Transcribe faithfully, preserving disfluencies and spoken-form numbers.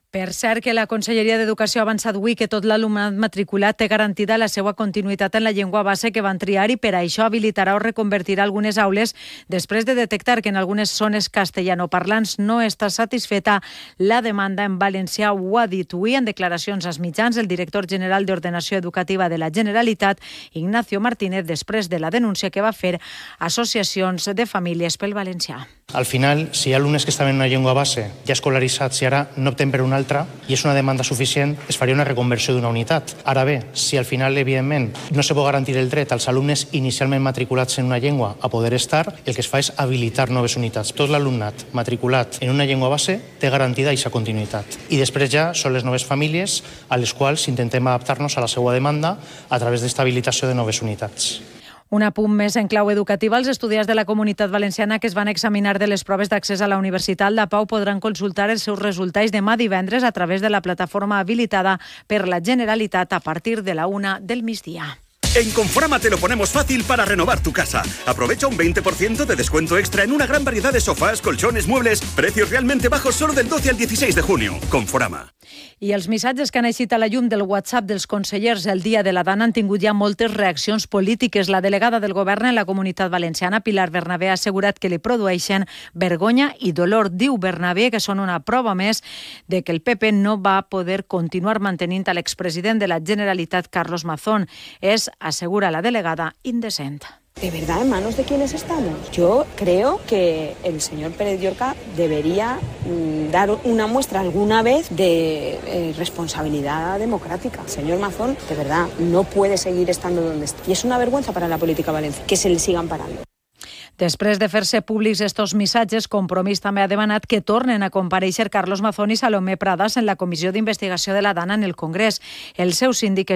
Per cert, que la Conselleria d'Educació ha avançat avui que tot l'alumnat matriculat té garantida la seva continuïtat en la llengua base que van triar i per això habilitarà o reconvertirà algunes aules després de detectar que en algunes zones castellanoparlants no està satisfeta la demanda en valencià. Ho ha dit avui en declaracions als mitjans el director general d'Ordenació Educativa de la Generalitat, Ignacio Martínez, després de la denúncia que va fer associacions de famílies pel valencià. Al final, si hi ha alumnes que estaven en una llengua base ja escolaritzats i ara no opten per una altra i és una demanda suficient, es faria una reconversió d'una unitat. Ara bé, si al final, evidentment, no se pot garantir el dret als alumnes inicialment matriculats en una llengua a poder estar, el que es fa és habilitar noves unitats. Tot l'alumnat matriculat en una llengua base té garantida aquesta continuïtat. I després ja són les noves famílies a les quals intentem adaptar-nos a la seva demanda a través d'esta habilitació de noves unitats. Un apunt més en clau educativa. Els estudiants de la Comunitat Valenciana que es van examinar de les proves d'accés a la Universitat La Pau podran consultar els seus resultats demà divendres a través de la plataforma habilitada per la Generalitat a partir de la una del migdia. En Conforama te lo ponemos fácil para renovar tu casa. Aprovecha un veinte por ciento de descuento extra en una gran variedad de sofás, colchones, muebles, precios realmente bajos solo del doce al dieciséis de junio. Conforama. I els missatges que han eixit a la llum del WhatsApp dels consellers el dia de la dana han tingut ja moltes reaccions polítiques. La delegada del govern en la Comunitat Valenciana, Pilar Bernabé, ha assegurat que li produeixen vergonya i dolor. Diu Bernabé que són una prova més de que el P P no va poder continuar mantenint a l'expresident de la Generalitat, Carlos Mazón. És, asegura la delegada, indecent. ¿De verdad en manos de quiénes estamos? Yo creo que el señor Pérez Llorca debería mm, dar una muestra alguna vez de eh, responsabilidad democrática. El señor Mazón, de verdad, no puede seguir estando donde está. Y es una vergüenza para la política valenciana que se le sigan parando. Després de fer-se públics estos missatges, Compromís també ha demanat que tornen a comparèixer Carlos Mazón i Salomé Pradas en la Comissió d'Investigació de la Dana en el Congrés. El seu síndic